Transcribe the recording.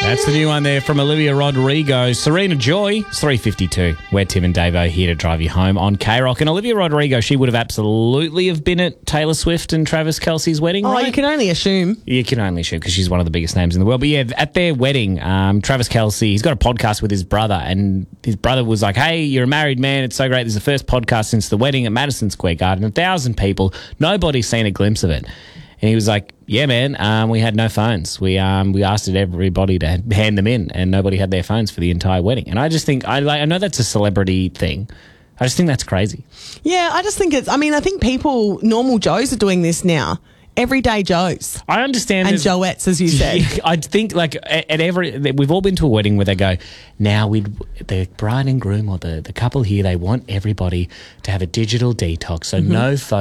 That's the new one there from Olivia Rodrigo. Serena Joy, it's 3:52. We're Tim and Davo here to drive you home on K-Rock. And Olivia Rodrigo, she would have absolutely have been at Taylor Swift and Travis Kelce's wedding, right? You can only assume. You can only assume because she's one of the biggest names in the world. But yeah, at their wedding, Travis Kelce, he's got a podcast with his brother, and his brother was like, hey, you're a married man. It's so great. This is the first podcast since the wedding at Madison Square Garden. 1,000 people. Nobody's seen a glimpse of it. And he was like, yeah, man, we had no phones. We asked everybody to hand them in, and nobody had their phones for the entire wedding. And I just think, I know that's a celebrity thing. I just think that's crazy. Yeah, I just think I think people, normal Joes are doing this now. Everyday Joes. I understand. And Joettes, as you said. I think like we've all been to a wedding where they go, now the bride and groom or the couple here, they want everybody to have a digital detox. So no photos.